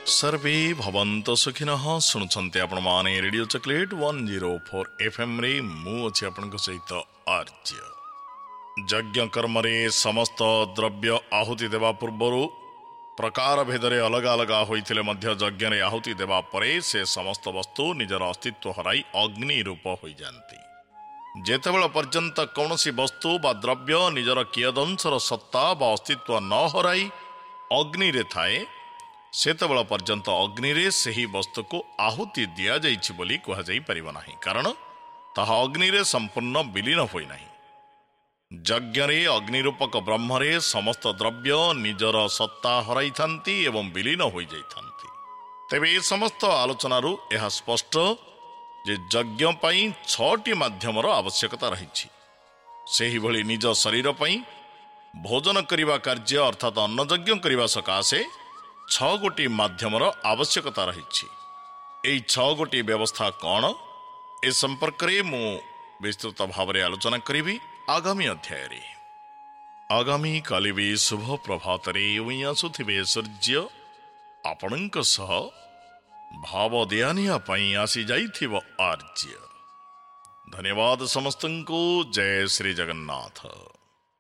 सर्वे भवन्तु सुखिनः शुणुछन्ति आपण माने रेडियो चॉकलेट 104 FM रे मु अछि आपनक सहित आर्य। यज्ञ कर्म रे समस्त द्रव्य आहुति देवा पूर्वरु प्रकार भेदरे अलग अलग होइथिले मध्य यज्ञ रे आहुति देवा परे से समस्त वस्तु निजर अस्तित्व हराई अग्नि रूप होई जानती। जेतेबेला पर्यंत कौनसी वस्तु बा द्रव्य निजर कियदंशर सत्ता बा अस्तित्व न हराई अग्नि रे थाए सेतेबेला पर्यंत अग्नि रे सही वस्तु को आहुति दिया जाइछि बोली कहा जाई परिबो नाही, कारण ताहा अग्नि रे संपूर्ण विलीन होई नाही। यज्ञ रे अग्नि रूपक ब्रह्म रे समस्त द्रव्य निजर सत्ता हराई थांती एवं विलीन होई जाई थांती। तेबे समस्त आलोचनारू यह स्पष्ट जे यज्ञ पई 6टी माध्यमर आवश्यकता रहिछि। सेही भली निज शरीर पई भोजन करिवा कार्य अर्थात अन्न यज्ञ करिवा सकाशे 6 गोटी माध्यमर आवश्यकता रहिछि। एई 6 गोटी व्यवस्था कौन ए संपर्क रे मु विस्तृत भाव रे आलोचना करिबी आगामी अध्याय रे। आगामी काली भी शुभ प्रभात रे आसुथिबे सूर्य आपणक सह भाव दियानिया पई आसी जाइथिबो आर्य। धन्यवाद समस्तंको। जय श्री जगन्नाथ।